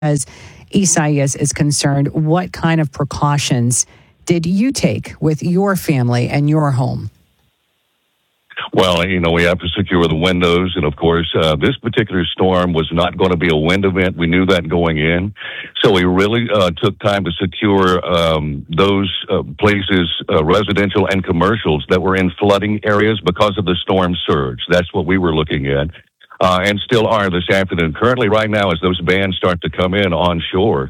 as Isaias is concerned, what kind of precautions did you take with your family and your home? Well, we have to secure the windows. And of course, this particular storm was not going to be a wind event. We knew that going in. So we really took time to secure those places, residential and commercials, that were in flooding areas because of the storm surge. That's what we were looking at. And still are this afternoon. Currently, right now, as those bands start to come in onshore,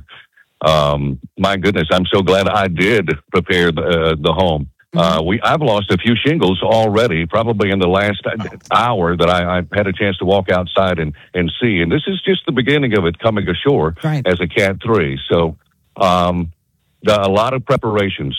my goodness, I'm so glad I did prepare the home. I've lost a few shingles already, probably in the last hour that I had a chance to walk outside and see. And this is just the beginning of it coming ashore as a Cat 3. So, a lot of preparations.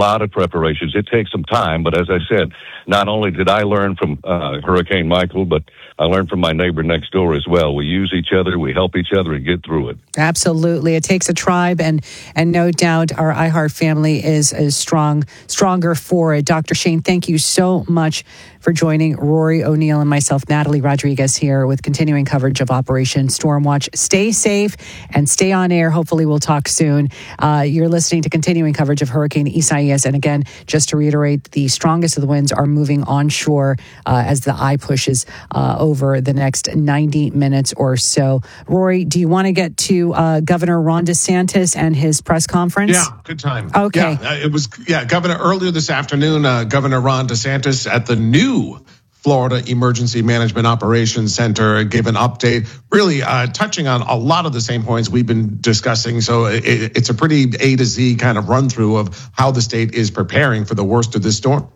It takes some time, but as I said, not only did I learn from Hurricane Michael, but I learned from my neighbor next door as well. We use each other, we help each other, and get through it. Absolutely. It takes a tribe, and no doubt our iHeart family is stronger for it. Dr. Shane, thank you so much for joining Rory O'Neill and myself, Natalie Rodriguez, here with continuing coverage of Operation Stormwatch. Stay safe and stay on air. Hopefully we'll talk soon. You're listening to continuing coverage of Hurricane Isaias. And again, just to reiterate, the strongest of the winds are moving onshore as the eye pushes over the next 90 minutes or so. Rory, do you want to get to Governor Ron DeSantis and his press conference? Yeah, good time. Okay. Governor, earlier this afternoon, Governor Ron DeSantis at the new Florida Emergency Management Operations Center gave an update, really touching on a lot of the same points we've been discussing. So it's a pretty A to Z kind of run through of how the state is preparing for the worst of this storm.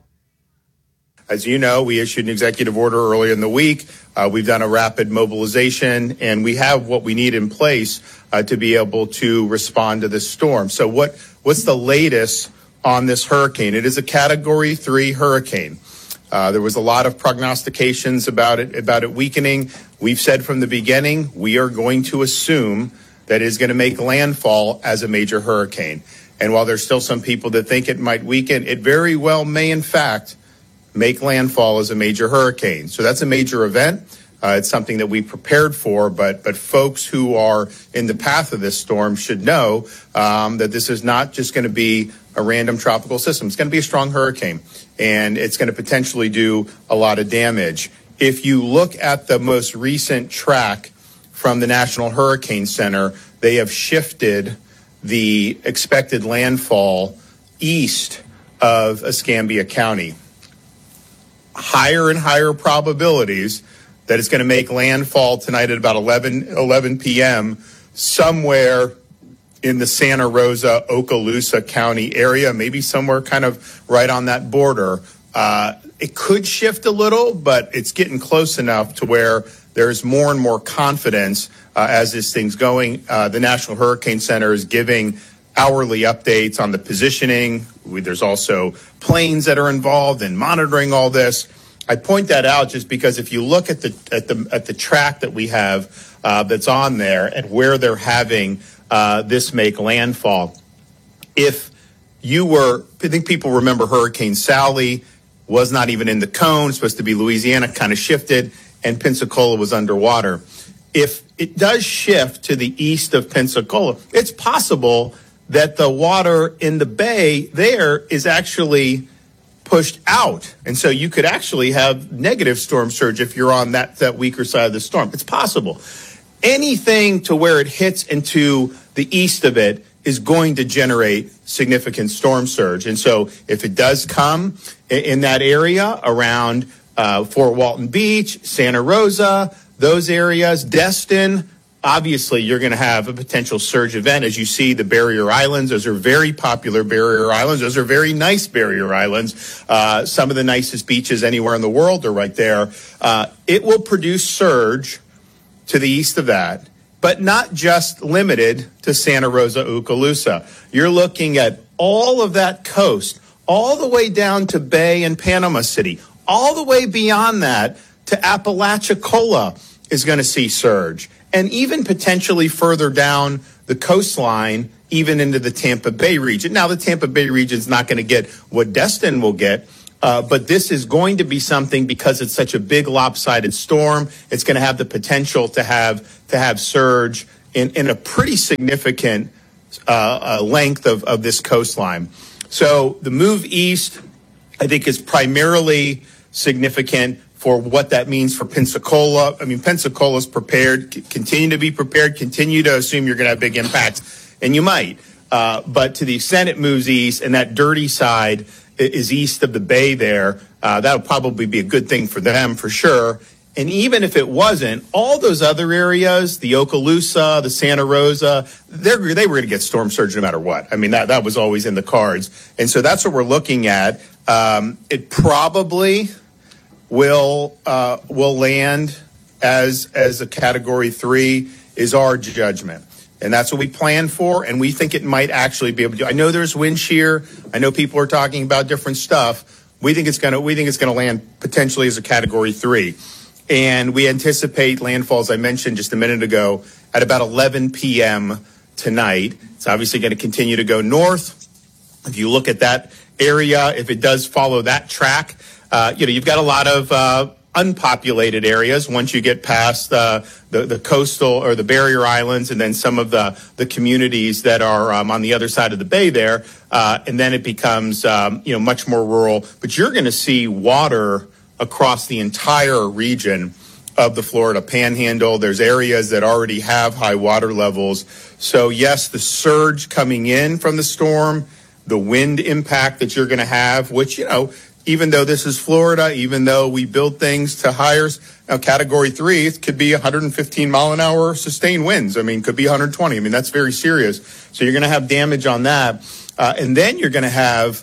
As you know, we issued an executive order earlier in the week. We've done a rapid mobilization, and we have what we need in place to be able to respond to this storm. So what's the latest on this hurricane? It is a Category 3 hurricane. There was a lot of prognostications about it weakening. We've said from the beginning, we are going to assume that it is going to make landfall as a major hurricane. And while there's still some people that think it might weaken, it very well may, in fact, make landfall as a major hurricane. So that's a major event. It's something that we prepared for, but folks who are in the path of this storm should know that this is not just going to be a random tropical system. It's going to be a strong hurricane, and it's going to potentially do a lot of damage. If you look at the most recent track from the National Hurricane Center, they have shifted the expected landfall east of Escambia County. Higher and higher probabilities that it's going to make landfall tonight at about 11 p.m. somewhere in the Santa Rosa, Okaloosa County area, maybe somewhere kind of right on that border. It could shift a little, but it's getting close enough to where there's more and more confidence as this thing's going. The National Hurricane Center is giving hourly updates on the positioning. There's also planes that are involved in monitoring all this. I point that out just because if you look at the track that we have that's on there and where they're having this make landfall, if you were, I think people remember Hurricane Sally was not even in the cone, supposed to be Louisiana, kind of shifted, and Pensacola was underwater. If it does shift to the east of Pensacola, it's possible that the water in the bay there is actually pushed out. And so you could actually have negative storm surge if you're on that weaker side of the storm. It's possible. Anything to where it hits into the east of it is going to generate significant storm surge. And so if it does come in that area around Fort Walton Beach, Santa Rosa, those areas, Destin, obviously you're going to have a potential surge event. As you see, the barrier islands, those are very popular barrier islands. Those are very nice barrier islands. Some of the nicest beaches anywhere in the world are right there. It will produce surge to the east of that, but not just limited to Santa Rosa, Okaloosa. You're looking at all of that coast, all the way down to Bay and Panama City, all the way beyond that to Apalachicola is going to see surge. And even potentially further down the coastline, even into the Tampa Bay region. Now, the Tampa Bay region is not going to get what Destin will get, but this is going to be something because it's such a big lopsided storm. It's going to have the potential to have surge in a pretty significant length of this coastline. So the move east, I think, is primarily significant for what that means for Pensacola. I mean, Pensacola's prepared, continue to be prepared, continue to assume you're going to have big impacts, and you might. But to the extent it moves east and that dirty side is east of the bay there, that'll probably be a good thing for them for sure. And even if it wasn't, all those other areas, the Okaloosa, the Santa Rosa, they were going to get storm surge no matter what. I mean, that was always in the cards. And so that's what we're looking at. It probably will land as a Category 3 is our judgment. And that's what we plan for, and we think it might actually be able to do. I know there's wind shear. I know people are talking about different stuff. We think it's going to land potentially as a Category 3. And we anticipate landfall, as I mentioned just a minute ago, at about 11 p.m. tonight. It's obviously going to continue to go north. If you look at that area, if it does follow that track, you've got a lot of unpopulated areas once you get past the coastal or the barrier islands and then some of the communities that are on the other side of the bay there. And then it becomes, much more rural. But you're going to see water across the entire region of the Florida Panhandle. There's areas that already have high water levels. So yes, the surge coming in from the storm, the wind impact that you're going to have, which, even though this is Florida, even though we build things to higher, Category 3, it could be 115 mile an hour sustained winds. I mean, could be 120. I mean, that's very serious. So you're going to have damage on that. And then you're going to have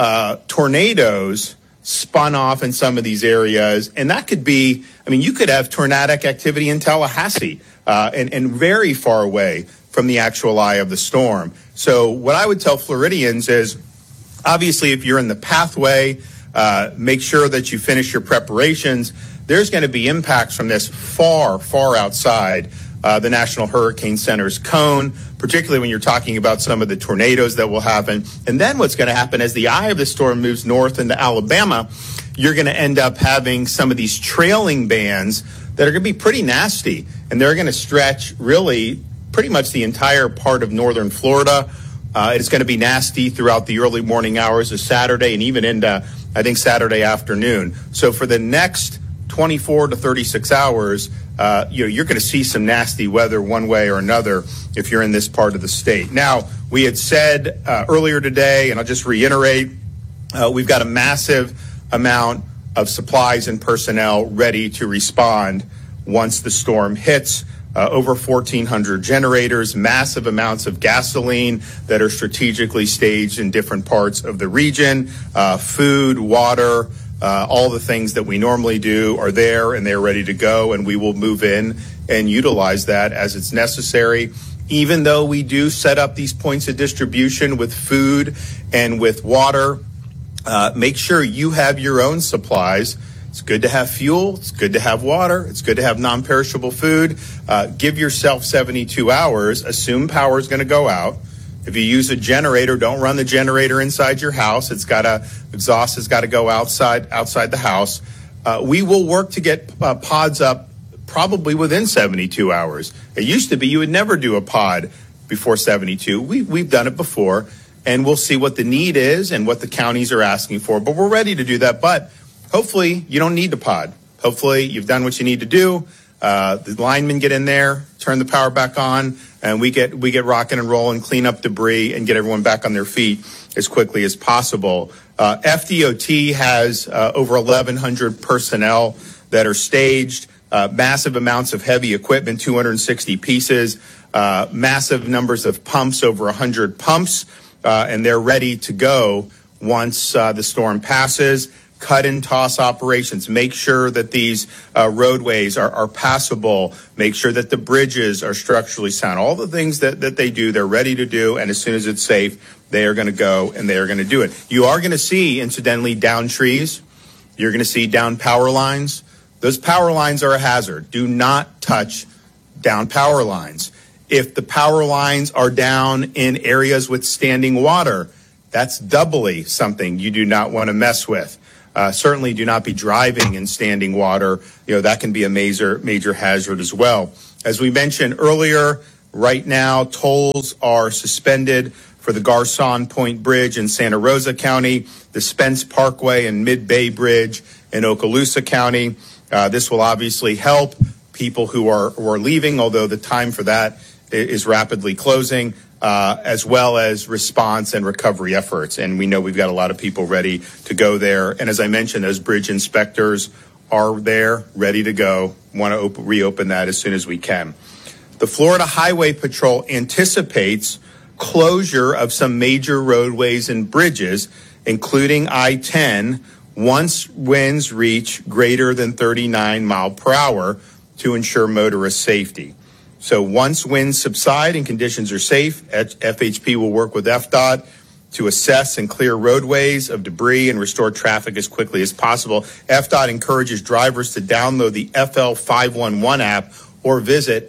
tornadoes spun off in some of these areas. And that could be, you could have tornadic activity in Tallahassee and very far away from the actual eye of the storm. So what I would tell Floridians is, obviously, if you're in the pathway, make sure that you finish your preparations. There's going to be impacts from this far, far outside the National Hurricane Center's cone, particularly when you're talking about some of the tornadoes that will happen. And then what's going to happen as the eye of the storm moves north into Alabama, you're going to end up having some of these trailing bands that are going to be pretty nasty. And they're going to stretch really pretty much the entire part of northern Florida. It's going to be nasty throughout the early morning hours of Saturday and even into, I think, Saturday afternoon. So for the next 24 to 36 hours, you're going to see some nasty weather one way or another if you're in this part of the state. Now, we had said earlier today, and I'll just reiterate, we've got a massive amount of supplies and personnel ready to respond once the storm hits. Over 1,400 generators, massive amounts of gasoline that are strategically staged in different parts of the region, food, water, all the things that we normally do are there and they're ready to go, and we will move in and utilize that as it's necessary. Even though we do set up these points of distribution with food and with water, make sure you have your own supplies. It's good to have fuel. It's good to have water. It's good to have non-perishable food. Give yourself 72 hours. Assume power is going to go out. If you use a generator, don't run the generator inside your house. Exhaust has got to go outside the house. We will work to get pods up probably within 72 hours. It used to be you would never do a pod before 72. We've done it before, and we'll see what the need is and what the counties are asking for. But we're ready to do that. But hopefully you don't need the pod. Hopefully you've done what you need to do. The linemen get in there, turn the power back on, and we get rocking and rolling, clean up debris, and get everyone back on their feet as quickly as possible. FDOT has over 1,100 personnel that are staged, massive amounts of heavy equipment, 260 pieces, massive numbers of pumps, over 100 pumps, and they're ready to go once the storm passes. Cut and toss operations. Make sure that these roadways are passable. Make sure that the bridges are structurally sound. All the things that they do, they're ready to do. And as soon as it's safe, they are going to go and they are going to do it. You are going to see, incidentally, down trees. You're going to see down power lines. Those power lines are a hazard. Do not touch down power lines. If the power lines are down in areas with standing water, that's doubly something you do not want to mess with. Certainly do not be driving in standing water. That can be a major hazard as well. As we mentioned earlier, Right now, tolls are suspended for the Garcon Point Bridge in Santa Rosa County, the Spence Parkway and Mid-Bay Bridge in Okaloosa County. This will obviously help people who are leaving, although the time for that is rapidly closing, as well as response and recovery efforts. And we know we've got a lot of people ready to go there. And as I mentioned, those bridge inspectors are there, ready to go. Want to reopen that as soon as we can. The Florida Highway Patrol anticipates closure of some major roadways and bridges, including I-10, once winds reach greater than 39 mile per hour to ensure motorist safety. So once winds subside and conditions are safe, FHP will work with FDOT to assess and clear roadways of debris and restore traffic as quickly as possible. FDOT encourages drivers to download the FL 511 app or visit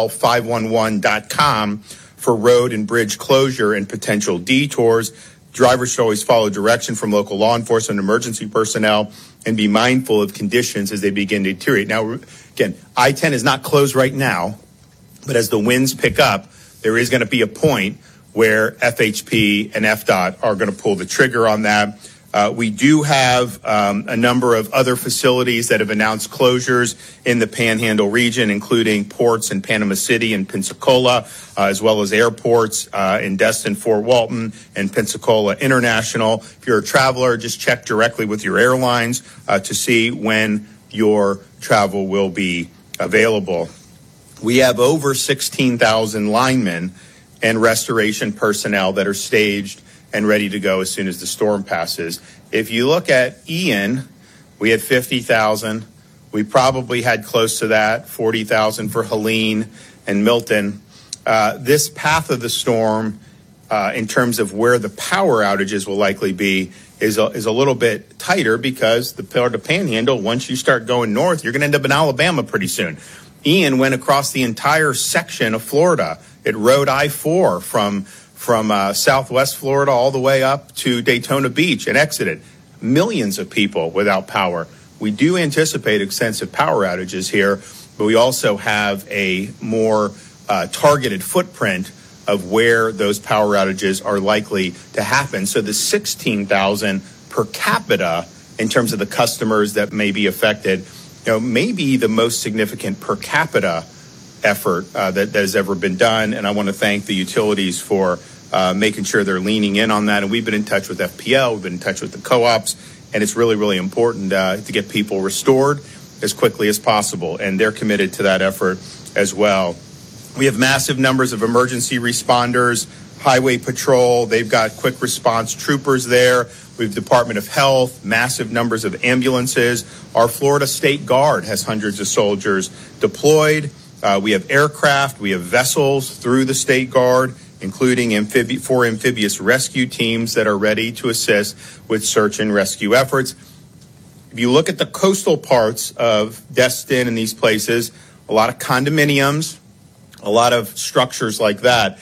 fl511.com for road and bridge closure and potential detours. Drivers should always follow direction from local law enforcement and emergency personnel and be mindful of conditions as they begin to deteriorate. Now, again, I-10 is not closed right now, but as the winds pick up, there is going to be a point where FHP and FDOT are going to pull the trigger on that. We do have a number of other facilities that have announced closures in the Panhandle region, including ports in Panama City and Pensacola, as well as airports in Destin, Fort Walton, and Pensacola International. If you're a traveler, just check directly with your airlines to see when your travel will be available. We have over 16,000 linemen and restoration personnel that are staged and ready to go as soon as the storm passes. If you look at Ian, we had 50,000. We probably had close to that, 40,000 for Helene and Milton. This path of the storm, in terms of where the power outages will likely be, is a little bit tighter because the Florida Panhandle, once you start going north, you're going to end up in Alabama pretty soon. Ian went across the entire section of Florida. It rode I-4 from southwest Florida all the way up to Daytona Beach and exited. Millions of people without power. We do anticipate extensive power outages here, but we also have a more targeted footprint of where those power outages are likely to happen. So the 16,000 per capita in terms of the customers that may be affected, may be the most significant per capita effort that has ever been done. And I want to thank the utilities for making sure they're leaning in on that. And we've been in touch with FPL, we've been in touch with the co-ops, and it's really, really important to get people restored as quickly as possible. And they're committed to that effort as well. We have massive numbers of emergency responders, Highway Patrol, they've got quick response troopers there. We have Department of Health, massive numbers of ambulances. Our Florida State Guard has hundreds of soldiers deployed. We have aircraft, we have vessels through the State Guard, including 4 amphibious rescue teams that are ready to assist with search and rescue efforts. If you look at the coastal parts of Destin and these places, a lot of condominiums, a lot of structures like that.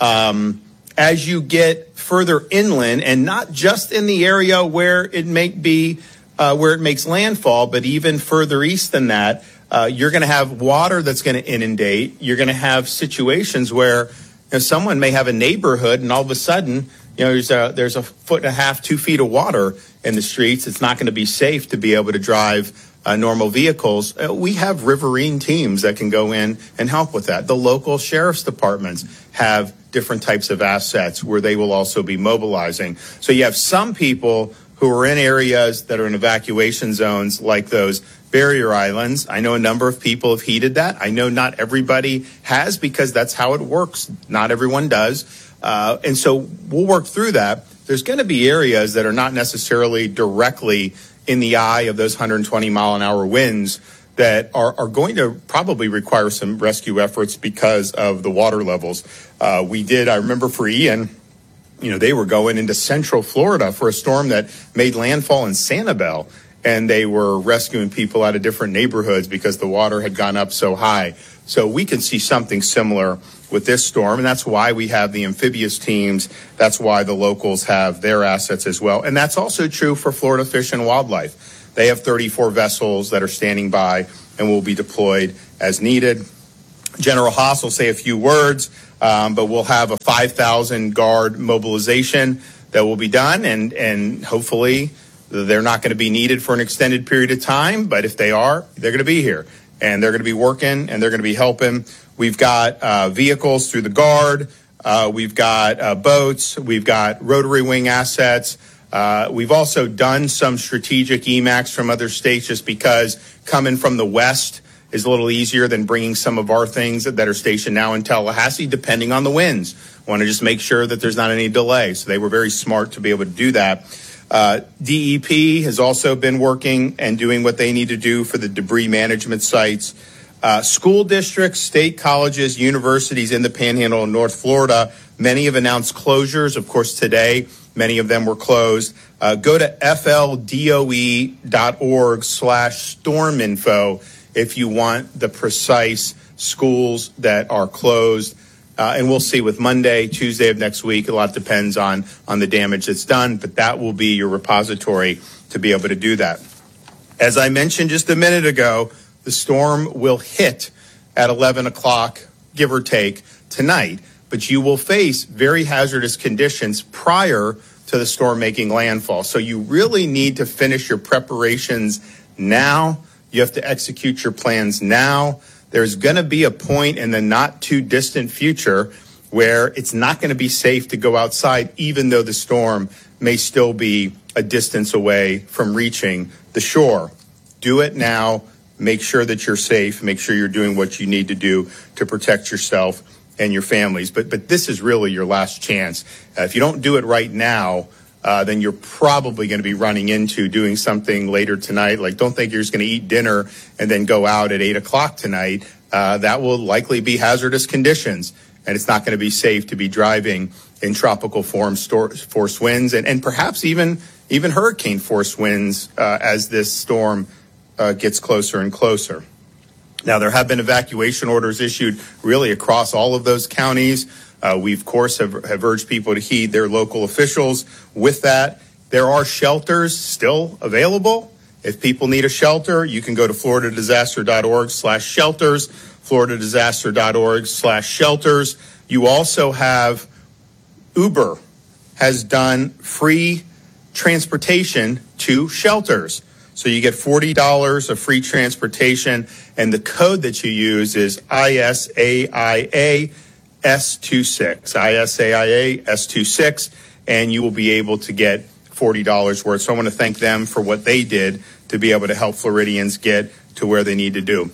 As you get further inland, and not just in the area where it may be, where it makes landfall, but even further east than that, you're going to have water that's going to inundate. You're going to have situations where someone may have a neighborhood, and all of a sudden, there's a 1.5 feet, 2 feet of water in the streets. It's not going to be safe to be able to drive normal vehicles. We have riverine teams that can go in and help with that. The local sheriff's departments have different types of assets where they will also be mobilizing. So you have some people who are in areas that are in evacuation zones like those barrier islands. I know a number of people have heeded that. I know not everybody has, because that's how it works. Not everyone does. And so we'll work through that. There's going to be areas that are not necessarily directly in the eye of those 120 mile an hour winds that are going to probably require some rescue efforts because of the water levels. I remember for Ian, they were going into central Florida for a storm that made landfall in Sanibel, and they were rescuing people out of different neighborhoods because the water had gone up so high. So we can see something similar with this storm, and that's why we have the amphibious teams. That's why the locals have their assets as well. And that's also true for Florida Fish and Wildlife. They have 34 vessels that are standing by and will be deployed as needed. General Haas will say a few words, but we'll have a 5,000 guard mobilization that will be done, and hopefully they're not going to be needed for an extended period of time, but if they are, they're going to be here, and they're going to be working, and they're going to be helping. We've got vehicles through the Guard. We've got boats. We've got rotary wing assets. We've also done some strategic EMACs from other states just because coming from the West is a little easier than bringing some of our things that are stationed now in Tallahassee, depending on the winds. Want to just make sure that there's not any delay. So they were very smart to be able to do that. DEP has also been working and doing what they need to do for the debris management sites. School districts, state colleges, universities in the Panhandle in North Florida, many have announced closures. Of course, today, many of them were closed. Go to fldoe.org/storminfo if you want the precise schools that are closed. And we'll see with Monday, Tuesday of next week. A lot depends on the damage that's done, but that will be your repository to be able to do that. As I mentioned just a minute ago, the storm will hit at 11 o'clock, give or take, tonight, but you will face very hazardous conditions prior to the storm making landfall. So you really need to finish your preparations now. You have to execute your plans now. There's going to be a point in the not too distant future where it's not going to be safe to go outside, even though the storm may still be a distance away from reaching the shore. Do it now. Make sure that you're safe. Make sure you're doing what you need to do to protect yourself and your families. But this is really your last chance. If you don't do it right now, then you're probably going to be running into doing something later tonight. Like, don't think you're just going to eat dinner and then go out at 8 o'clock tonight. That will likely be hazardous conditions, and it's not going to be safe to be driving in tropical force winds and perhaps even hurricane force winds as this storm gets closer and closer. Now, there have been evacuation orders issued really across all of those counties. We, of course, have urged people to heed their local officials with that. There are shelters still available. If people need a shelter, you can go to floridadisaster.org/shelters, floridadisaster.org/shelters. You also have Uber has done free transportation to shelters. So you get $40 of free transportation, and the code that you use is ISAIA S26, ISAIA S26, and you will be able to get $40 worth. So I want to thank them for what they did to be able to help Floridians get to where they need to do.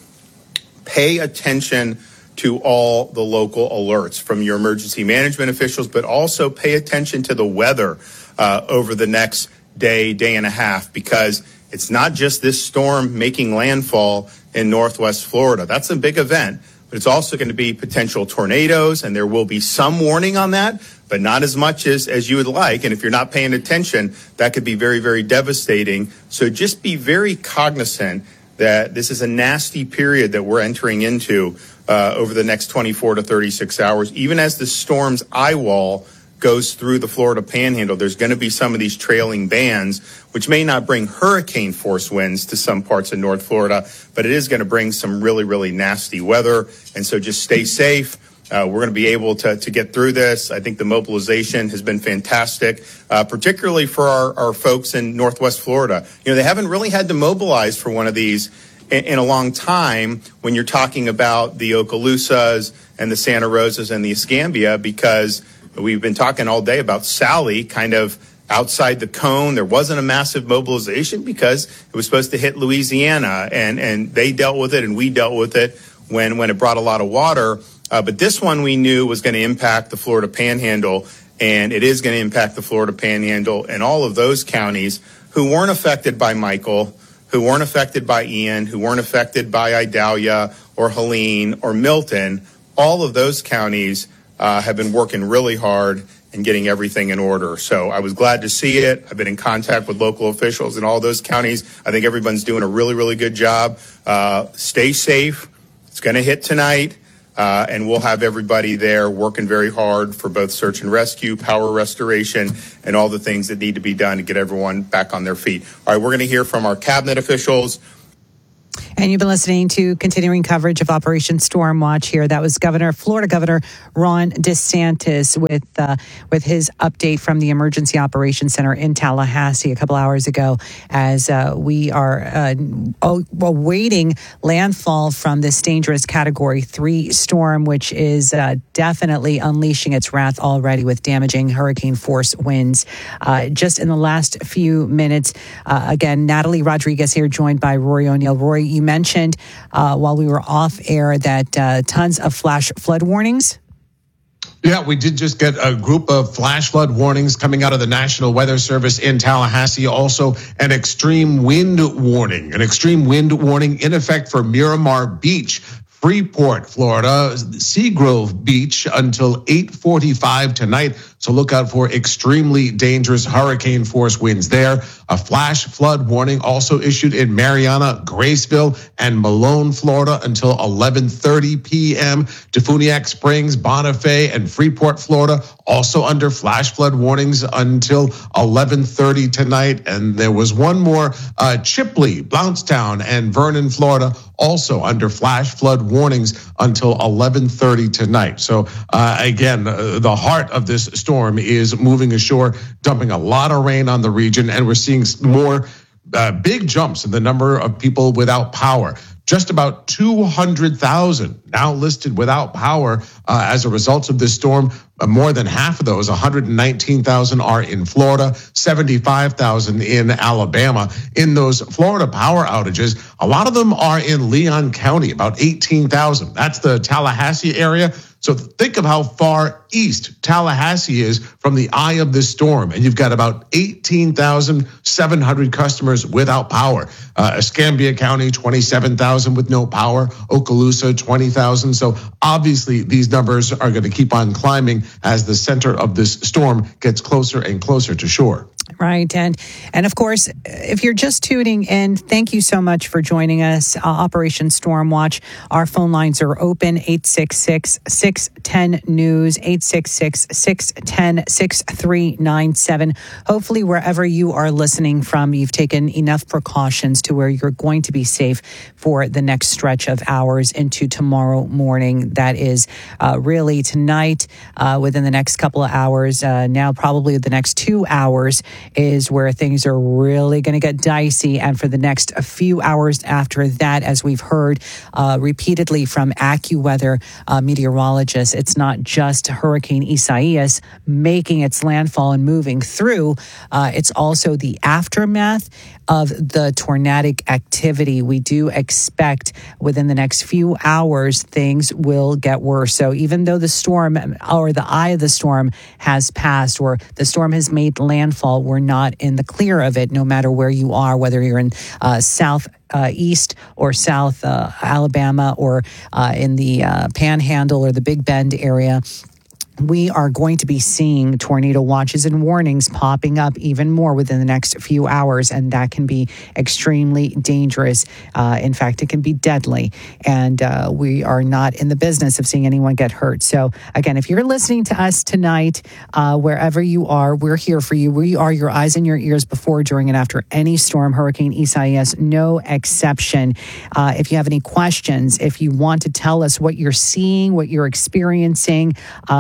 Pay attention to all the local alerts from your emergency management officials, but also pay attention to the weather over the next day and a half, because it's not just this storm making landfall in Northwest Florida. That's a big event, but it's also going to be potential tornadoes, and there will be some warning on that, but not as much as you would like. And if you're not paying attention, that could be very, very devastating. So just be very cognizant that this is a nasty period that we're entering into over the next 24 to 36 hours. Even as the storm's eye wall goes through the Florida Panhandle, there's going to be some of these trailing bands, which may not bring hurricane force winds to some parts of North Florida, but it is going to bring some really, really nasty weather. And so just stay safe. We're going to be able to get through this. I think the mobilization has been fantastic, particularly for our folks in Northwest Florida. You know, they haven't really had to mobilize for one of these in a long time when you're talking about the Ocalusas and the Santa Rosas and the Escambia, because we've been talking all day about Sally kind of outside the cone. There wasn't a massive mobilization because it was supposed to hit Louisiana, and they dealt with it and we dealt with it when it brought a lot of water. But this one we knew was going to impact the Florida Panhandle, and it is going to impact the Florida Panhandle and all of those counties who weren't affected by Michael, who weren't affected by Ian, who weren't affected by Idalia or Helene or Milton. All of those counties have been working really hard and getting everything in order. So I was glad to see it. I've been in contact with local officials in all those counties. I think everyone's doing a really, really good job. Stay safe. It's going to hit tonight. And we'll have everybody there working very hard for both search and rescue, power restoration, and all the things that need to be done to get everyone back on their feet. All right, we're going to hear from our cabinet officials. And you've been listening to continuing coverage of Operation Storm Watch here. That was Florida Governor Ron DeSantis with his update from the Emergency Operations Center in Tallahassee a couple hours ago, as we are awaiting landfall from this dangerous Category 3 storm, which is definitely unleashing its wrath already with damaging hurricane force winds. Just in the last few minutes, again, Natalie Rodriguez here, joined by Rory O'Neill. Rory, you mentioned while we were off air that tons of flash flood warnings. Yeah, we did just get a group of flash flood warnings coming out of the National Weather Service in Tallahassee. Also, an extreme wind warning in effect for Miramar Beach, Freeport, Florida, Seagrove Beach until 8:45 tonight. So look out for extremely dangerous hurricane force winds there. A flash flood warning also issued in Mariana, Graceville, and Malone, Florida until 11:30 p.m. Defuniak Springs, Bonifay, and Freeport, Florida also under flash flood warnings until 11:30 tonight. And there was one more, Chipley, Blountstown, and Vernon, Florida, also under flash flood warnings until 11:30 tonight. So again, the heart of this storm is moving ashore, dumping a lot of rain on the region, and we're seeing more big jumps in the number of people without power. Just about 200,000 now listed without power as a result of this storm. More than half of those, 119,000, are in Florida, 75,000 in Alabama. In those Florida power outages, a lot of them are in Leon County, about 18,000. That's the Tallahassee area. So think of how far east Tallahassee is from the eye of this storm. And you've got about 18,700 customers without power. Escambia County, 27,000 with no power. Okaloosa, 20,000. So obviously these numbers are going to keep on climbing as the center of this storm gets closer and closer to shore. Right. And of course, if you're just tuning in, thank you so much for joining us. Operation Storm Watch. Our phone lines are open, 866-610-NEWS, 866-610-6397. Hopefully, wherever you are listening from, you've taken enough precautions to where you're going to be safe for the next stretch of hours into tomorrow morning. That is really tonight, within the next couple of hours, now probably the next 2 hours, is where things are really going to get dicey. And for the next few hours after that, as we've heard repeatedly from AccuWeather meteorologists, it's not just Hurricane Isaias making its landfall and moving through. It's also the aftermath of the tornadic activity. We do expect within the next few hours, things will get worse. So even though the storm or the eye of the storm has passed or the storm has made landfall, we're not in the clear of it, no matter where you are, whether you're in southeast or South Alabama or in the Panhandle or the Big Bend area. We are going to be seeing tornado watches and warnings popping up even more within the next few hours, and that can be extremely dangerous. In fact, it can be deadly, and we are not in the business of seeing anyone get hurt. So again, if you're listening to us tonight, wherever you are, we're here for you. We are your eyes and your ears before, during, and after any storm. Hurricane Isaias, no exception. If you have any questions, if you want to tell us what you're seeing, what you're experiencing,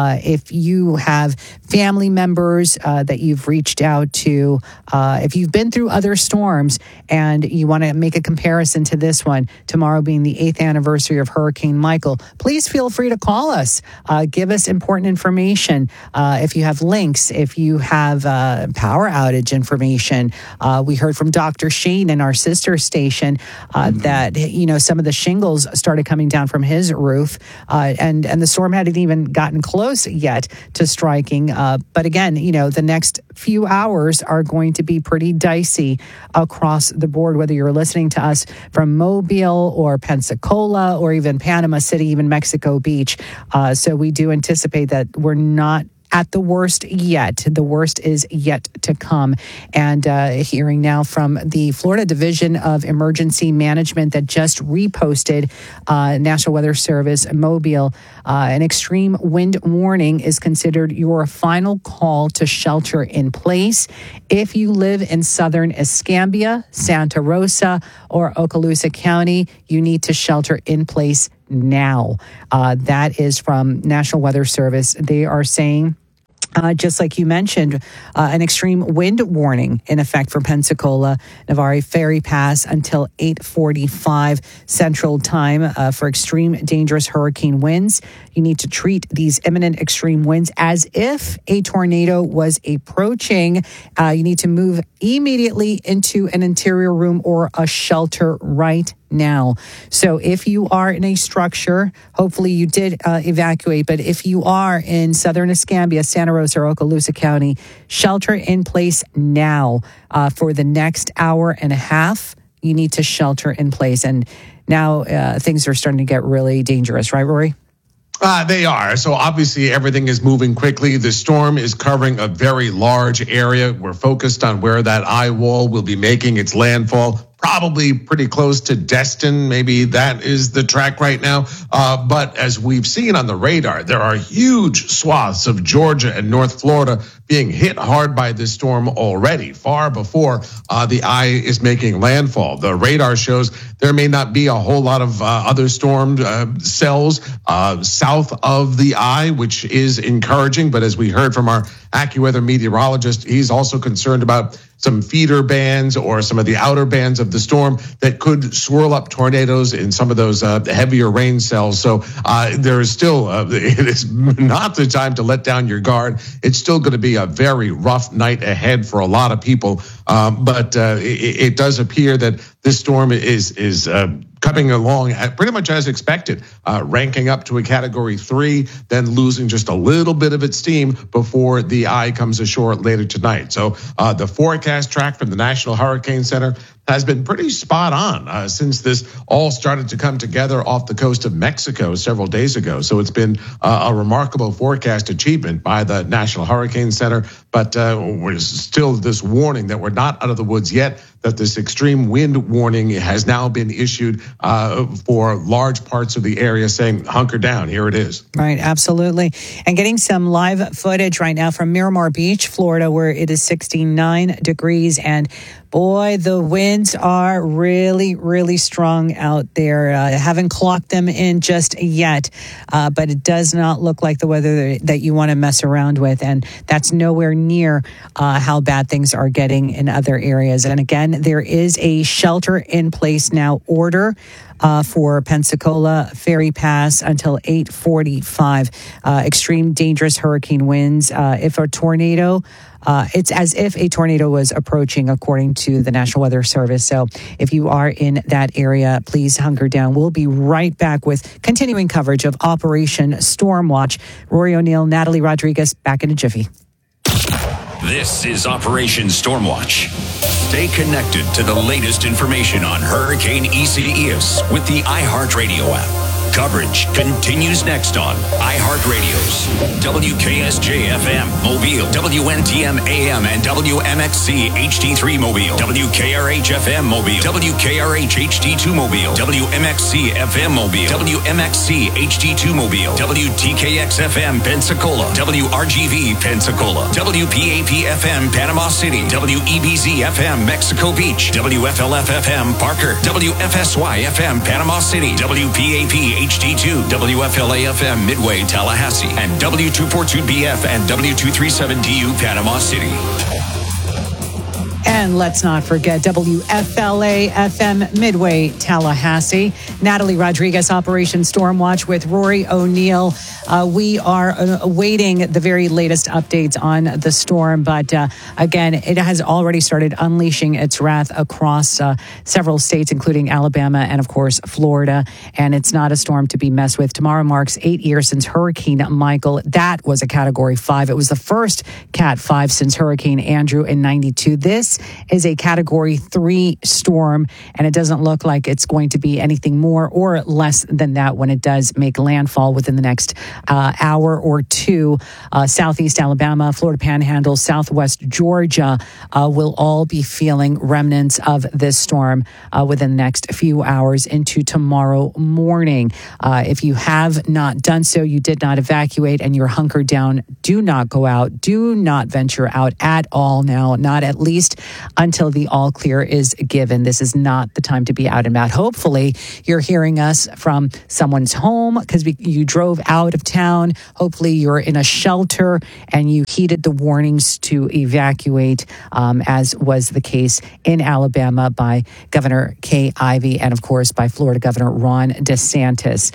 if you have family members that you've reached out to, if you've been through other storms and you want to make a comparison to this one, tomorrow being the 8th anniversary of Hurricane Michael, please feel free to call us. Give us important information. If you have links, if you have power outage information. We heard from Dr. Shane in our sister station that, some of the shingles started coming down from his roof, and the storm hadn't even gotten close yet to striking. But again, the next few hours are going to be pretty dicey across the board, whether you're listening to us from Mobile or Pensacola or even Panama City, even Mexico Beach. So we do anticipate that we're not at the worst yet. The worst is yet to come. And hearing now from the Florida Division of Emergency Management that just reposted National Weather Service Mobile, an extreme wind warning is considered your final call to shelter in place. If you live in southern Escambia, Santa Rosa, or Okaloosa County, you need to shelter in place now. That is from National Weather Service. They are saying, just like you mentioned, an extreme wind warning in effect for Pensacola, Navarre Ferry Pass until 8:45 Central Time for extreme dangerous hurricane winds. You need to treat these imminent extreme winds as if a tornado was approaching. You need to move immediately into an interior room or a shelter right now. So if you are in a structure, hopefully you did evacuate, but if you are in southern Escambia, Santa Rosa, or Okaloosa County, shelter in place now. For the next hour and a half, you need to shelter in place. And now things are starting to get really dangerous, right, Rory? They are. So obviously everything is moving quickly. The storm is covering a very large area. We're focused on where that eye wall will be making its landfall. Probably pretty close to Destin. Maybe that is the track right now. But as we've seen on the radar, there are huge swaths of Georgia and North Florida being hit hard by this storm already, far before the eye is making landfall. The radar shows there may not be a whole lot of other storm cells south of the eye, which is encouraging. But as we heard from our AccuWeather meteorologist, he's also concerned about some feeder bands or some of the outer bands of the storm that could swirl up tornadoes in some of those heavier rain cells. So there is still, it is not the time to let down your guard. It's still going to be a very rough night ahead for a lot of people. But it does appear that this storm is coming along pretty much as expected, ranking up to a Category 3, then losing just a little bit of its steam before the eye comes ashore later tonight. So the forecast track from the National Hurricane Center has been pretty spot on since this all started to come together off the coast of Mexico several days ago. So it's been a remarkable forecast achievement by the National Hurricane Center. But we're still this warning that we're not out of the woods yet, that this extreme wind warning has now been issued for large parts of the area, saying hunker down. Here it is. Right, absolutely. And getting some live footage right now from Miramar Beach, Florida, where it is 69 degrees. And boy, the winds are really, really strong out there. Haven't clocked them in just yet, but it does not look like the weather that you want to mess around with. And that's nowhere near how bad things are getting in other areas. And again, there is a shelter in place now order for Pensacola Ferry Pass until 8:45. Extreme dangerous hurricane winds. If a tornado, it's as if a tornado was approaching, according to the National Weather Service. So if you are in that area, please hunker down. We'll be right back with continuing coverage of Operation Stormwatch. Rory O'Neill, Natalie Rodriguez, back in a jiffy. This is Operation Stormwatch. Stay connected to the latest information on Hurricane Isaias with the iHeartRadio app. Coverage continues next on iHeartRadio's WKSJ-FM Mobile, WNTM AM and WMXC HD3 Mobile, WKRH-FM Mobile, WKRH HD2 Mobile, WMXC FM Mobile, WMXC HD2 Mobile, WTKX-FM Pensacola, WRGV Pensacola, WPAP-FM Panama City, WEBZ-FM Mexico Beach, WFLF-FM Parker, WFSY-FM Panama City, WPAP HD2, WFLA-FM Midway, Tallahassee, and W242BF and W237DU, Panama City. And let's not forget WFLA-FM Midway, Tallahassee. Natalie Rodriguez, Operation Stormwatch with Rory O'Neill. We are awaiting the very latest updates on the storm. But again, it has already started unleashing its wrath across several states, including Alabama and, of course, Florida. And it's not a storm to be messed with. Tomorrow marks 8 years since Hurricane Michael. That was a Category 5. It was the first Cat 5 since Hurricane Andrew in '92. This This is a Category 3 storm, and it doesn't look like it's going to be anything more or less than that when it does make landfall within the next hour or two. Southeast Alabama, Florida Panhandle, Southwest Georgia will all be feeling remnants of this storm within the next few hours into tomorrow morning. If you have not done so, you did not evacuate and you're hunkered down, do not go out. Do not venture out at all now, not at least until the all clear is given. This is not the time to be out and about. Hopefully, you're hearing us from someone's home because you drove out of town. Hopefully, you're in a shelter and you heeded the warnings to evacuate, as was the case in Alabama by Governor Kay Ivey and, of course, by Florida Governor Ron DeSantis.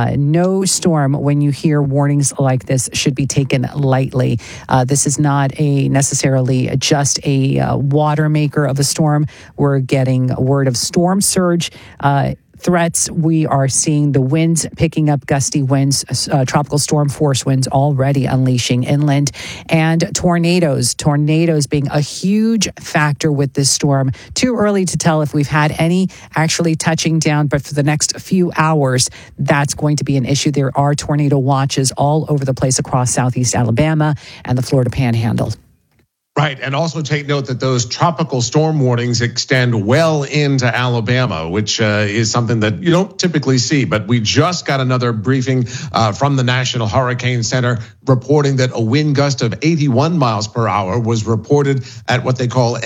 No storm, when you hear warnings like this, should be taken lightly. This is not necessarily just a water maker of a storm. We're getting word of storm surge threats. We are seeing the winds picking up, gusty winds, tropical storm force winds already unleashing inland, and tornadoes being a huge factor with this storm. Too early to tell if we've had any actually touching down, but for the next few hours, that's going to be an issue. There are tornado watches all over the place across Southeast Alabama and the Florida Panhandle. Right, and also take note that those tropical storm warnings extend well into Alabama, which is something that you don't typically see. But we just got another briefing from the National Hurricane Center reporting that a wind gust of 81 miles per hour was reported at what they call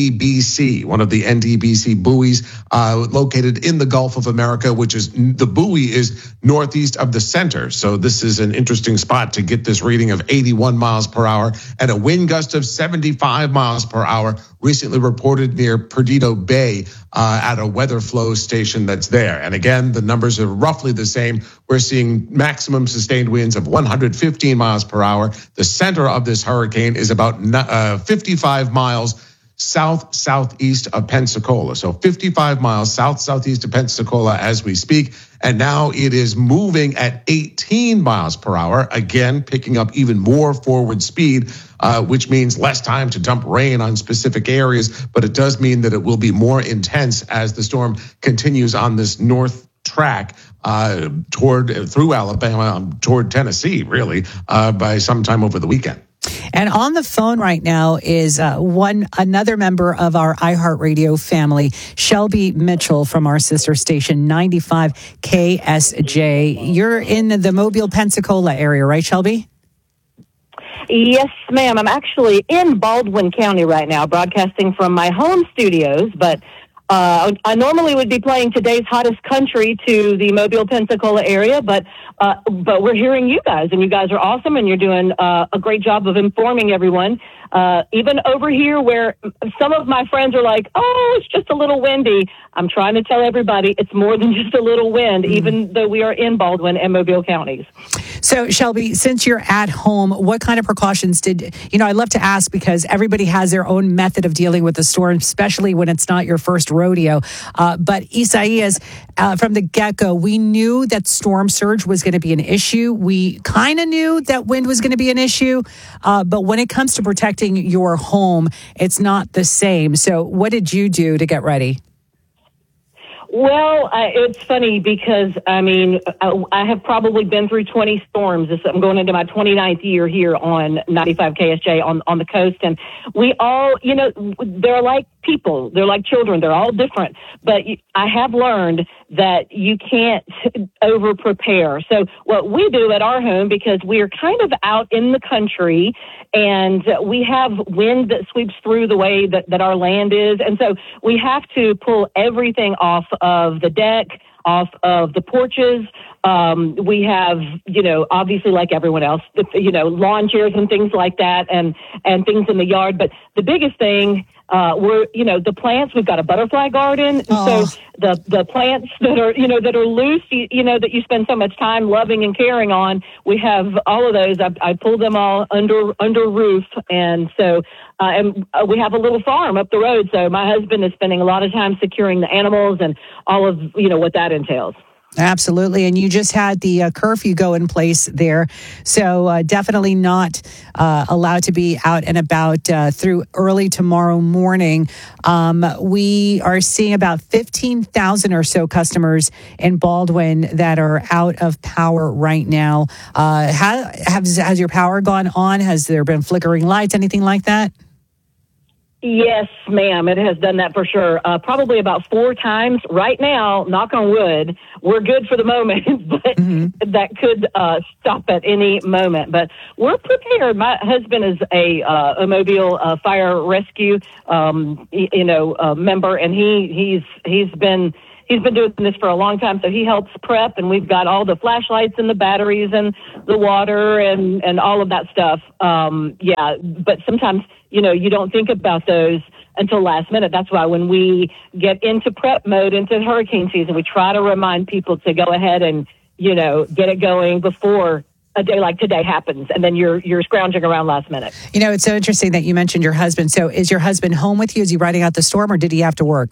NDBC, one of the NDBC buoys located in the Gulf of America, which is the buoy is northeast of the center. So this is an interesting spot to get this reading of 81 miles per hour and a wind gust of 75 miles per hour recently reported near Perdido Bay at a weather flow station that's there. And again, the numbers are roughly the same. We're seeing maximum sustained winds of 115 miles per hour. The center of this hurricane is about 55 miles southeast of Pensacola. So 55 miles southeast of Pensacola as we speak. And now it is moving at 18 miles per hour, again, picking up even more forward speed, which means less time to dump rain on specific areas. But it does mean that it will be more intense as the storm continues on this north track through Alabama, toward Tennessee, really, by sometime over the weekend. And on the phone right now is another member of our iHeartRadio family, Shelby Mitchell from our sister station 95 KSJ. You're in the Mobile, Pensacola area, right, Shelby? Yes, ma'am. I'm actually in Baldwin County right now, broadcasting from my home studios, but I normally would be playing today's hottest country to the Mobile, Pensacola area, but we're hearing you guys, and you guys are awesome, and you're doing a great job of informing everyone. Even over here where some of my friends are like, oh, it's just a little windy. I'm trying to tell everybody it's more than just a little wind, even though we are in Baldwin and Mobile counties. So, Shelby, since you're at home, what kind of precautions I love to ask because everybody has their own method of dealing with the storm, especially when it's not your first rodeo. But Isaias, from the get-go, we knew that storm surge was going to be an issue. We kind of knew that wind was going to be an issue. But when it comes to protecting your home, it's not the same. So what did you do to get ready? Well, it's funny because, I have probably been through 20 storms. I'm going into my 29th year here on 95 KSJ on the coast. And we all, they're like people. They're like children. They're all different. But I have learned that you can't over prepare. So what we do at our home, because we are kind of out in the country and we have wind that sweeps through the way that our land is. And so we have to pull everything off of the deck, off of the porches. We have, obviously like everyone else, lawn chairs and things like that and things in the yard. But the biggest thing, the plants, we've got a butterfly garden. Oh. So the plants that are loose, that you spend so much time loving and caring on, we have all of those. I pulled them all under roof. And so, we have a little farm up the road. So my husband is spending a lot of time securing the animals and all of, what that entails. Absolutely. And you just had the curfew go in place there. So definitely not allowed to be out and about through early tomorrow morning. We are seeing about 15,000 or so customers in Baldwin that are out of power right now. Has your power gone on? Has there been flickering lights, anything like that? Yes, ma'am. It has done that for sure. Probably about 4 times. Right now, knock on wood, we're good for the moment, but that could stop at any moment. But we're prepared. My husband is a Mobile fire rescue, member, and he's been doing this for a long time, so he helps prep, and we've got all the flashlights and the batteries and the water and all of that stuff. But sometimes, you don't think about those until last minute. That's why when we get into prep mode, into hurricane season, we try to remind people to go ahead and, get it going before a day like today happens, and then you're scrounging around last minute. It's so interesting that you mentioned your husband. So is your husband home with you? Is he riding out the storm, or did he have to work?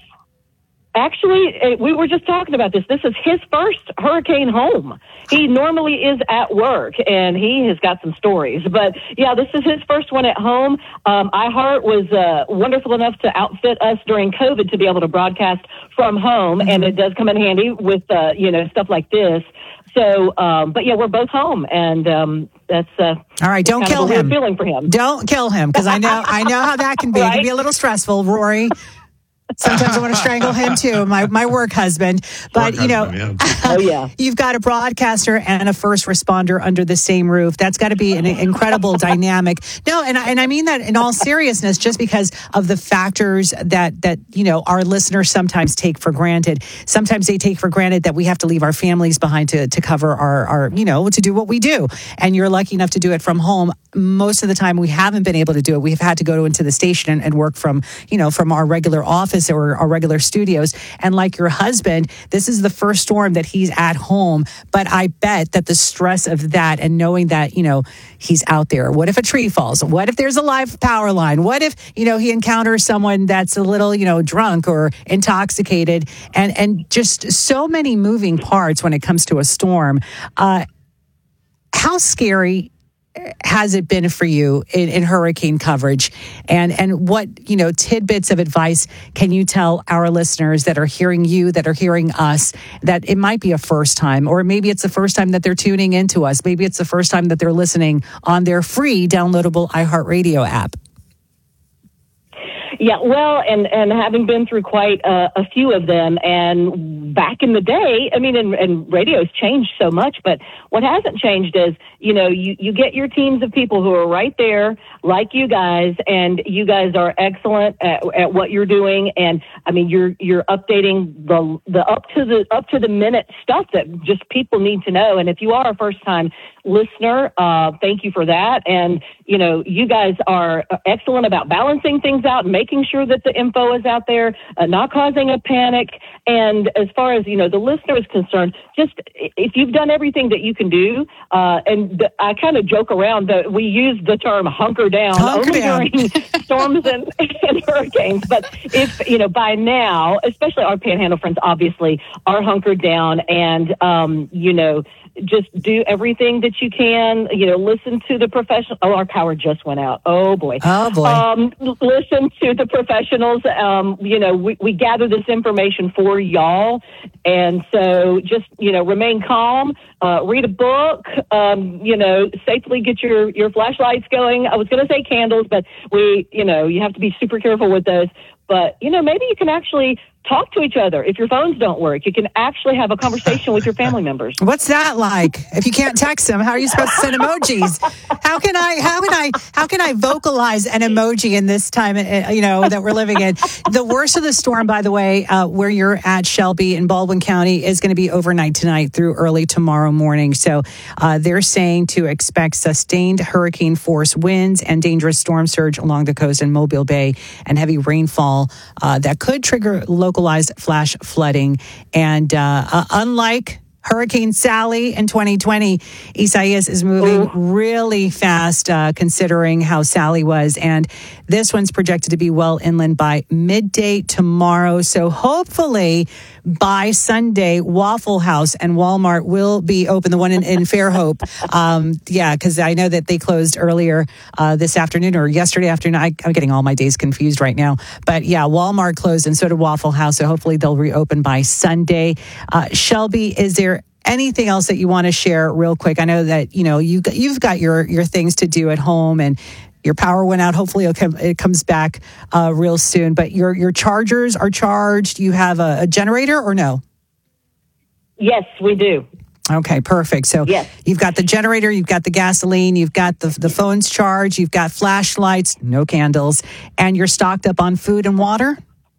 Actually, we were just talking about this. This is his first hurricane home. He normally is at work, and he has got some stories. But, yeah, this is his first one at home. iHeart was wonderful enough to outfit us during COVID to be able to broadcast from home, and it does come in handy with, stuff like this. So, but, yeah, we're both home, and that's all right. Don't kill him. Feeling for him. Don't kill him, because I know how that can be. Right? It can be a little stressful, Rory. Sometimes I want to strangle him too, my work husband. But, you've got a broadcaster and a first responder under the same roof. That's got to be an incredible dynamic. No, and I mean that in all seriousness, just because of the factors that our listeners sometimes take for granted. Sometimes they take for granted that we have to leave our families behind to cover our to do what we do. And you're lucky enough to do it from home. Most of the time we haven't been able to do it. We've had to go into the station and work from our regular office or our regular studios. And like your husband, this is the first storm that he's at home. But I bet that the stress of that and knowing that, he's out there. What if a tree falls? What if there's a live power line? What if, he encounters someone that's a little, drunk or intoxicated, and just so many moving parts when it comes to a storm. How scary has it been for you in hurricane coverage, and what tidbits of advice can you tell our listeners that are hearing you, that are hearing us, that it might be a first time, or maybe it's the first time that they're tuning into us, maybe it's the first time that they're listening on their free downloadable iHeartRadio app? Yeah, well, and having been through quite a few of them, and back in the day, and radio's changed so much, but what hasn't changed is, you get your teams of people who are right there, like you guys, and you guys are excellent at what you're doing, and you're updating the up to the minute stuff that just people need to know. And if you are a first time listener, thank you for that. And you guys are excellent about balancing things out and making sure that the info is out there, not causing a panic. And as far as the listener is concerned, just if you've done everything that you can do, I kind of joke around that we use the term hunker down only during storms and hurricanes. But if by now, especially our Panhandle friends, obviously are hunkered down, and just do everything that you can. Listen to the professional. Oh, our power just went out. Oh boy. Listen to the professionals. We gather this information for y'all, and so just remain calm. Read a book. Safely get your flashlights going. I was going to say candles, but you have to be super careful with those. But, maybe you can actually talk to each other. If your phones don't work, you can actually have a conversation with your family members. What's that like? If you can't text them, how are you supposed to send emojis? How can I vocalize an emoji in this time, that we're living in? The worst of the storm, by the way, where you're at, Shelby in Baldwin County, is going to be overnight tonight through early tomorrow morning. So they're saying to expect sustained hurricane force winds and dangerous storm surge along the coast in Mobile Bay, and heavy rainfall that could trigger localized flash flooding. And unlike Hurricane Sally in 2020, Isaias is moving really fast, considering how Sally was. And this one's projected to be well inland by midday tomorrow. So hopefully by Sunday, Waffle House and Walmart will be open, the one in Fairhope. Because I know that they closed earlier this afternoon or yesterday afternoon. I'm getting all my days confused right now. But yeah, Walmart closed and so did Waffle House. So hopefully they'll reopen by Sunday. Shelby, is there anything else that you want to share real quick? I know that, you've got your things to do at home and your power went out. Hopefully it comes back real soon. But your chargers are charged. You have a generator or no? Yes, we do. Okay, perfect. So yes. You've got the generator, you've got the gasoline, you've got the phones charged, you've got flashlights, no candles, and you're stocked up on food and water?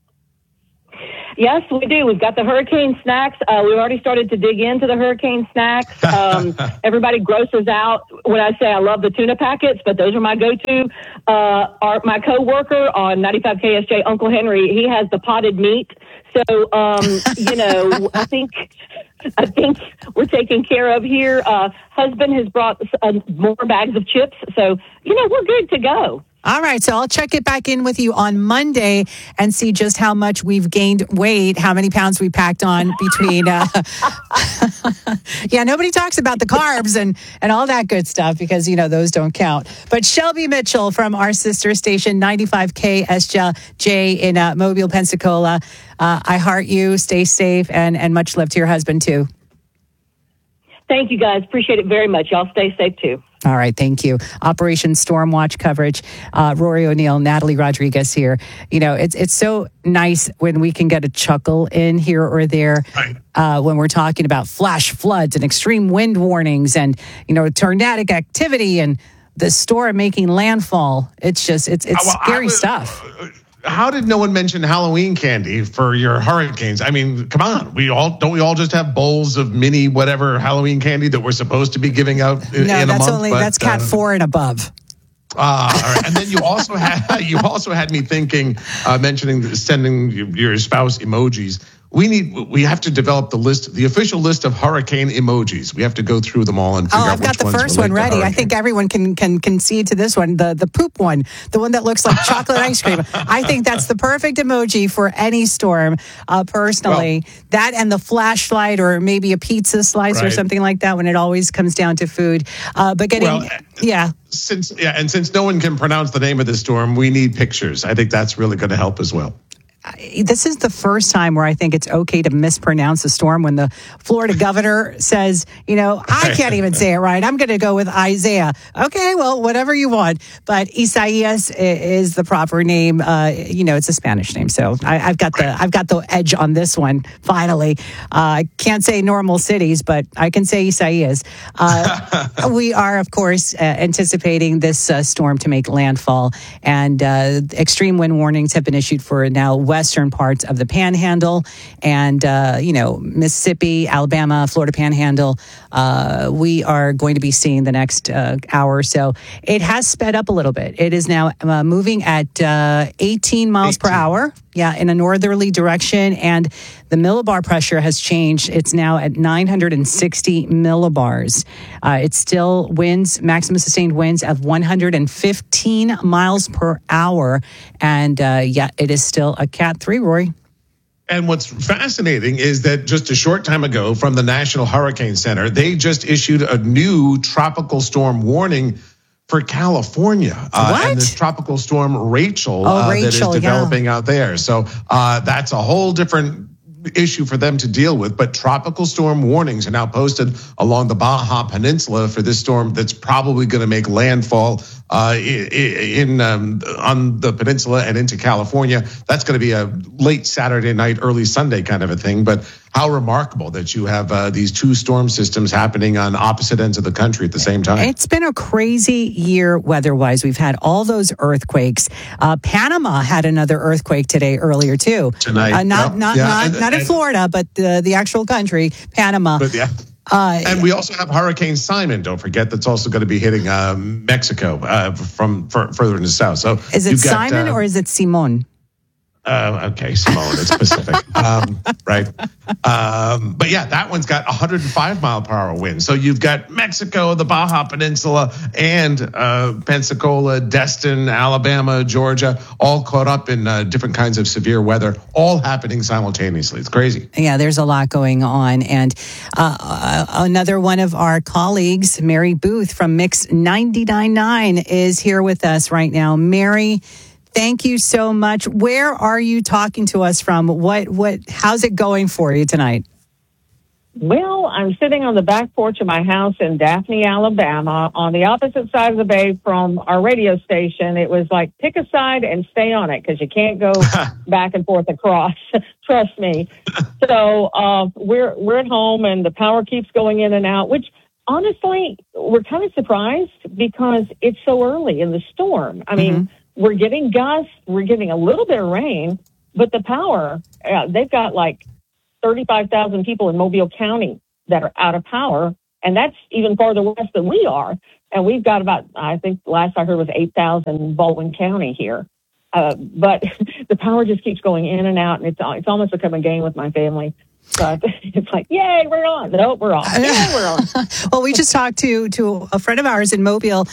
Yes, we do. We've got the hurricane snacks. We've already started to dig into the hurricane snacks. Everybody grosses out when I say I love the tuna packets, but those are my go-to. My coworker on 95 KSJ, Uncle Henry, he has the potted meat. So, I think we're taken care of here. Husband has brought more bags of chips. So, we're good to go. All right, so I'll check it back in with you on Monday and see just how much we've gained weight, how many pounds we packed on between. Yeah, nobody talks about the carbs and all that good stuff because, those don't count. But Shelby Mitchell from our sister station, 95 KSJ in Mobile, Pensacola. I heart you. Stay safe and much love to your husband, too. Thank you, guys. Appreciate it very much. Y'all stay safe, too. All right, thank you. Operation Stormwatch coverage. Rory O'Neill, Natalie Rodriguez here. It's so nice when we can get a chuckle in here or there when we're talking about flash floods and extreme wind warnings and, tornadic activity and the storm making landfall. It's scary stuff. How did no one mention Halloween candy for your hurricanes? I mean, come on. Don't we all just have bowls of mini whatever Halloween candy that we're supposed to be giving out in a month? That's Cat 4 and above. All right. And then you also had me thinking, sending your spouse emojis. We have to develop the official list of hurricane emojis. We have to go through them all and figure out I've got the first one ready. I think everyone can concede to this one, the poop one, the one that looks like chocolate ice cream. I think that's the perfect emoji for any storm, personally. That and the flashlight or maybe a pizza slice or something like that when it always comes down to food. Since no one can pronounce the name of this storm, we need pictures. I think that's really going to help as well. This is the first time where I think it's okay to mispronounce a storm when the Florida governor says, I can't even say it right. I'm going to go with Isaiah. Okay, well, whatever you want. But Isaias is the proper name. It's a Spanish name. So I've got the edge on this one, finally. I can't say normal cities, but I can say Isaias. We are, of course, anticipating this storm to make landfall. And extreme wind warnings have been issued for now western parts of the Panhandle and, Mississippi, Alabama, Florida Panhandle. We are going to be seeing the next hour or so. It has sped up a little bit. It is now moving at 18 miles per hour. Yeah, in a northerly direction. And the millibar pressure has changed. It's now at 960 millibars. It's still maximum sustained winds of 115 miles per hour. And it is still a Cat 3, Rory. And what's fascinating is that just a short time ago from the National Hurricane Center, they just issued a new tropical storm warning for California. And this tropical storm Rachel, that is developing out there. So that's a whole different issue for them to deal with. But tropical storm warnings are now posted along the Baja Peninsula for this storm that's probably going to make landfall on the peninsula and into California. That's going to be a late Saturday night, early Sunday kind of a thing. But how remarkable that you have these two storm systems happening on opposite ends of the country at the same time. It's been a crazy year weather-wise. We've had all those earthquakes. Panama had another earthquake earlier too. Tonight. Not in Florida, but the actual country, Panama. But and we also have Hurricane Simon, don't forget, that's also going to be hitting Mexico from further in the south. So is it Simon or is it Simon? Okay, Simone, it's Pacific, right? But yeah, that one's got 105 mile per hour winds. So you've got Mexico, the Baja Peninsula, and Pensacola, Destin, Alabama, Georgia, all caught up in different kinds of severe weather, all happening simultaneously. It's crazy. Yeah, there's a lot going on. And another one of our colleagues, Mary Booth from Mix 99.9, is here with us right now. Mary, thank you so much. Where are you talking to us from? How's it going for you tonight? Well, I'm sitting on the back porch of my house in Daphne, Alabama, on the opposite side of the bay from our radio station. It was like, pick a side and stay on it because you can't go back and forth across. Trust me. So we're at home and the power keeps going in and out, which honestly, we're kind of surprised because it's so early in the storm. I mean, we're getting gusts, we're getting a little bit of rain, but the power, they've got like 35,000 people in Mobile County that are out of power, and that's even farther west than we are. And we've got about, I think last I heard was 8,000 in Baldwin County here. But the power just keeps going in and out, and it's almost become a game with my family. So it's like, yay, we're on. Nope, we're off. Yay, we're on. Well, we just talked to a friend of ours in Mobile,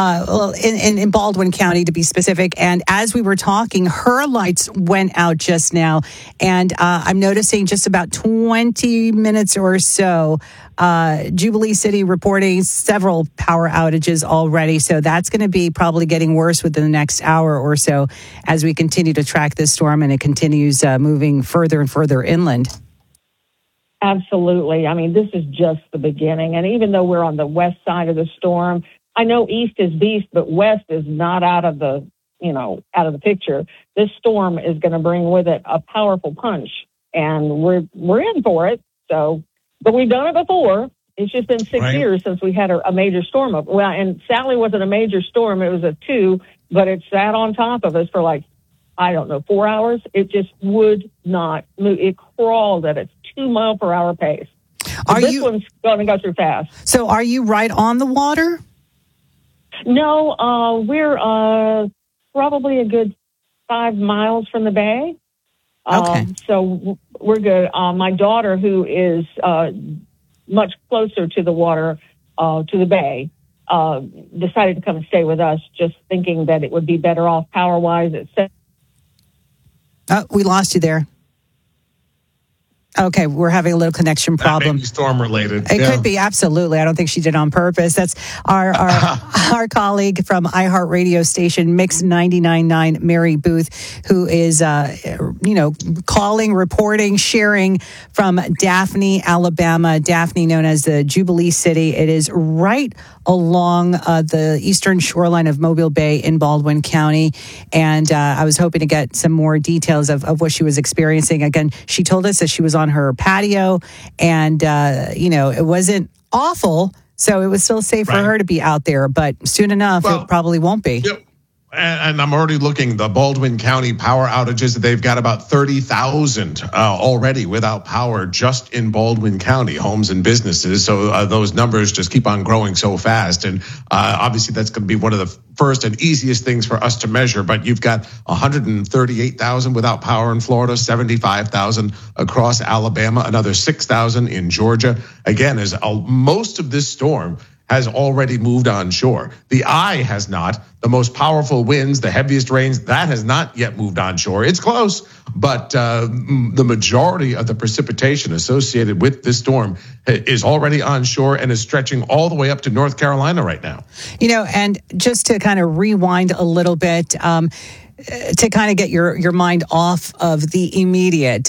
in Baldwin County to be specific. And as we were talking, her lights went out just now. And I'm noticing just about 20 minutes or so, Jubilee City reporting several power outages already. So that's going to be probably getting worse within the next hour or so as we continue to track this storm and it continues moving further and further inland. Absolutely. I mean, this is just the beginning. And even though we're on the west side of the storm, I know east is beast, but west is not out of the picture. This storm is going to bring with it a powerful punch, and we're in for it. So, but we've done it before. It's just been 6 years since we had a major storm. Well, and Sally wasn't a major storm. It was a 2, but it sat on top of us for 4 hours. It just would not move. It crawled at a 2 mile per hour pace. This one's going to go through fast. So are you right on the water? No, we're probably a good 5 miles from the bay. Okay. So we're good. My daughter, who is much closer to the water, to the bay, decided to come and stay with us, just thinking that it would be better off power-wise. We lost you there. Okay, we're having a little connection problem. Storm related. It could be, absolutely. I don't think she did on purpose. That's our colleague from iHeartRadio station Mix 99.9, Mary Booth, who is calling, reporting, sharing from Daphne, Alabama. Daphne, known as the Jubilee City. It is right along the eastern shoreline of Mobile Bay in Baldwin County. And I was hoping to get some more details of what she was experiencing. Again, she told us that she was on her patio and, it wasn't awful. So it was still safe for her to be out there. But soon enough, it probably won't be. Yep. And I'm already looking, the Baldwin County power outages, they've got about 30,000 already without power just in Baldwin County, homes and businesses. So those numbers just keep on growing so fast. And obviously that's going to be one of the first and easiest things for us to measure. But you've got 138,000 without power in Florida, 75,000 across Alabama, another 6,000 in Georgia. Again, as most of this storm has already moved onshore. The eye has not. The most powerful winds, the heaviest rains, that has not yet moved onshore. It's close, but the majority of the precipitation associated with this storm is already onshore and is stretching all the way up to North Carolina right now. And just to kind of rewind a little bit, to kind of get your mind off of the immediate,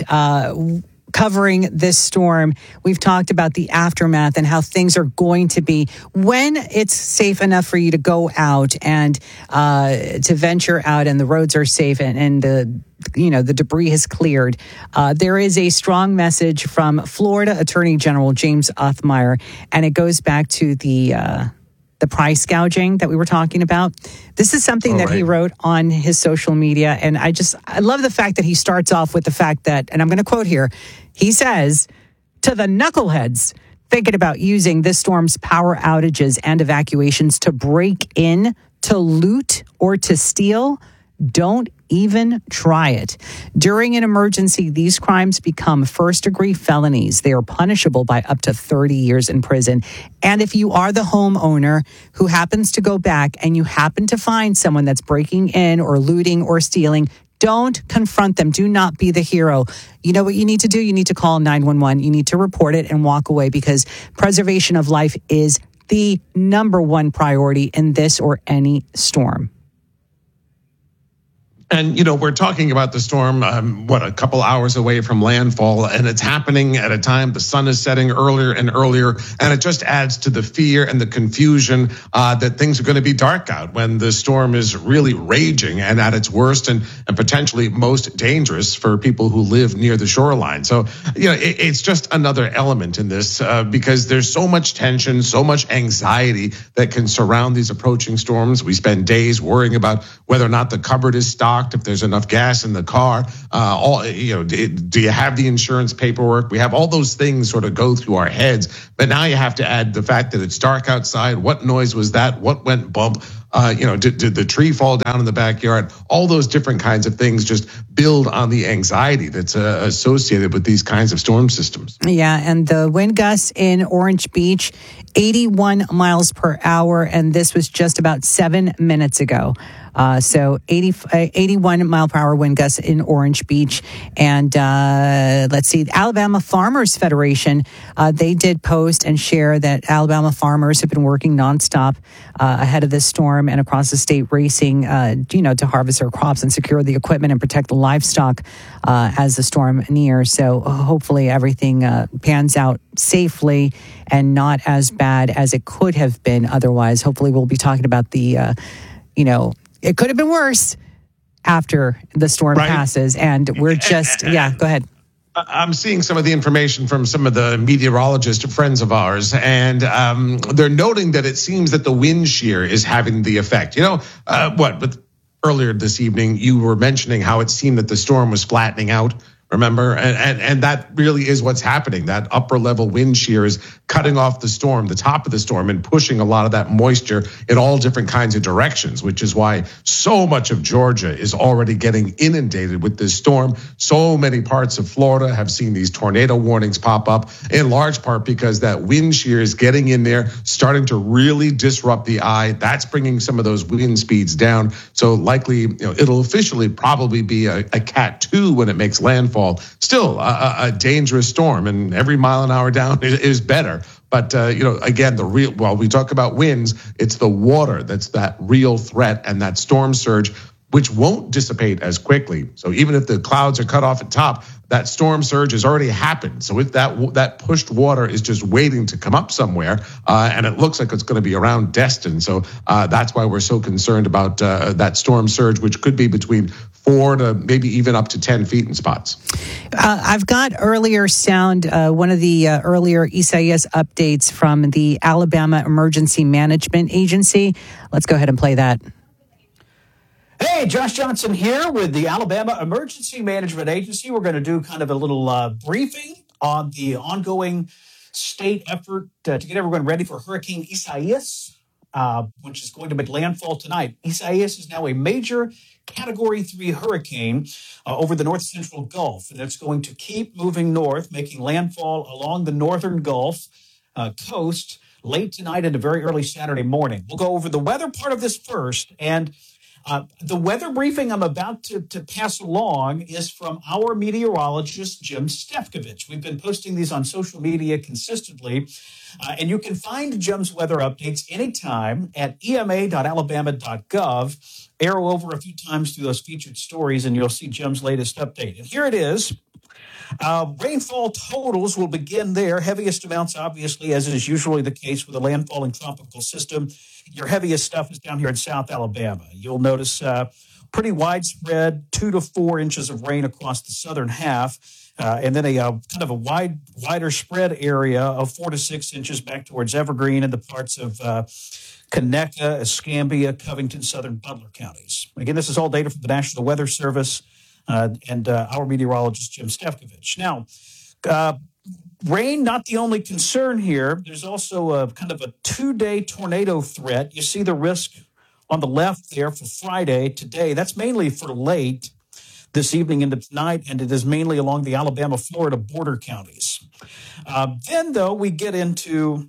covering this storm, we've talked about the aftermath and how things are going to be when it's safe enough for you to go out and to venture out and the roads are safe and the debris has cleared. There is a strong message from Florida Attorney General James Othmeier, and it goes back to the price gouging that we were talking about. This is something that he wrote on his social media. And I love the fact that he starts off with the fact that, and I'm going to quote here, he says, to the knuckleheads thinking about using this storm's power outages and evacuations to break in, to loot, or to steal, Don't even try it. During an emergency, these crimes become first-degree felonies. They are punishable by up to 30 years in prison. And if you are the homeowner who happens to go back and you happen to find someone that's breaking in or looting or stealing, don't confront them. Do not be the hero. You know what you need to do? You need to call 911. You need to report it and walk away, because preservation of life is the number one priority in this or any storm. And, we're talking about the storm, a couple hours away from landfall, and it's happening at a time the sun is setting earlier and earlier. And it just adds to the fear and the confusion that things are going to be dark out when the storm is really raging and at its worst and potentially most dangerous for people who live near the shoreline. So, it's just another element in this because there's so much tension, so much anxiety that can surround these approaching storms. We spend days worrying about whether or not the cupboard is stocked, if there's enough gas in the car, do you have the insurance paperwork? We have all those things sort of go through our heads, but now you have to add the fact that it's dark outside. What noise was that? What went bump? Did the tree fall down in the backyard? All those different kinds of things just build on the anxiety that's associated with these kinds of storm systems. Yeah, and the wind gusts in Orange Beach, 81 miles per hour, and this was just about 7 minutes ago. So 81 mile per hour wind gusts in Orange Beach. And let's see, the Alabama Farmers Federation, they did post and share that Alabama farmers have been working nonstop ahead of this storm and across the state, racing, to harvest their crops and secure the equipment and protect the livestock as the storm nears. So hopefully everything pans out safely and not as bad as it could have been otherwise. Hopefully we'll be talking about the, it could have been worse after the storm passes. And we're just, go ahead. I'm seeing some of the information from some of the meteorologist friends of ours, and they're noting that it seems that the wind shear is having the effect. But earlier this evening, you were mentioning how it seemed that the storm was flattening out. Remember? And that really is what's happening. That upper level wind shear is cutting off the storm, the top of the storm, and pushing a lot of that moisture in all different kinds of directions, which is why so much of Georgia is already getting inundated with this storm. So many parts of Florida have seen these tornado warnings pop up, in large part because that wind shear is getting in there, starting to really disrupt the eye. That's bringing some of those wind speeds down. So likely, it'll officially probably be a Cat 2 when it makes landfall. Still a dangerous storm, and every mile an hour down is better. But, again, while we talk about winds, it's the water that's that real threat, and that storm surge, which won't dissipate as quickly. So even if the clouds are cut off at top, that storm surge has already happened. So if that pushed water is just waiting to come up somewhere, and it looks like it's going to be around Destin. So that's why we're so concerned about that storm surge, which could be between 4 to maybe even up to 10 feet in spots. I've got earlier sound, one of the earlier Isaias updates from the Alabama Emergency Management Agency. Let's go ahead and play that. Hey, Josh Johnson here with the Alabama Emergency Management Agency. We're going to do kind of a little briefing on the ongoing state effort to get everyone ready for Hurricane Isaias, which is going to make landfall tonight. Isaias is now a major Category 3 hurricane over the north central Gulf, and it's going to keep moving north, making landfall along the northern Gulf coast late tonight into very early Saturday morning. We'll go over the weather part of this first, and the weather briefing I'm about to pass along is from our meteorologist, Jim Stefkovich. We've been posting these on social media consistently, and you can find Jim's weather updates anytime at ema.alabama.gov. Arrow over a few times through those featured stories, and you'll see Jim's latest update. And here it is. Rainfall totals will begin there. Heaviest amounts, obviously, as is usually the case with a landfalling tropical system. Your heaviest stuff is down here in South Alabama. You'll notice pretty widespread 2 to 4 inches of rain across the southern half, and then a kind of a wider spread area of 4 to 6 inches back towards Evergreen and the parts of Conecuh, Escambia, Covington, southern Butler counties. Again, this is all data from the National Weather Service and our meteorologist, Jim Stefkovich. Now, rain, not the only concern here. There's also a kind of a 2-day tornado threat. You see the risk on the left there for Friday today. That's mainly for late this evening into tonight, and it is mainly along the Alabama-Florida border counties. Then, though, we get into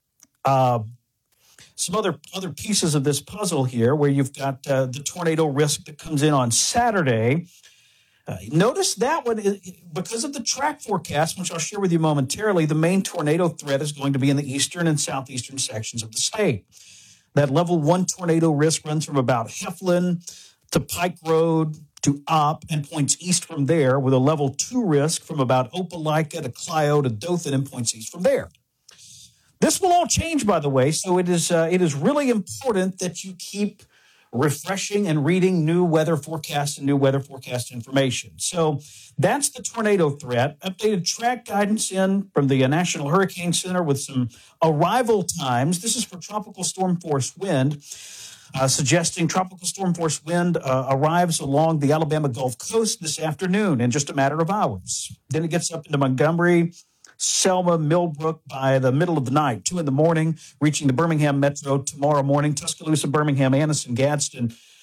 some other pieces of this puzzle here where you've got the tornado risk that comes in on Saturday. Notice that one, because of the track forecast, which I'll share with you momentarily, the main tornado threat is going to be in the eastern and southeastern sections of the state. That level 1 tornado risk runs from about Heflin to Pike Road to Opp and points east from there, with a level 2 risk from about Opelika to Clio to Dothan and points east from there. This will all change, by the way, so it is really important that you keep refreshing and reading new weather forecasts and new weather forecast information. So that's the tornado threat. Updated track guidance in from the National Hurricane Center with some arrival times. This is for tropical storm force wind, suggesting tropical storm force wind arrives along the Alabama Gulf Coast this afternoon in just a matter of hours. Then it gets up into Montgomery, Selma, Millbrook by the middle of the night, 2 in the morning, reaching the Birmingham Metro tomorrow morning, Tuscaloosa, Birmingham, Anniston, Gadsden